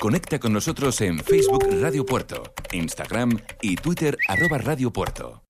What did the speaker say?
Conecta con nosotros en Facebook Radio Puerto, Instagram y Twitter @Radio Puerto.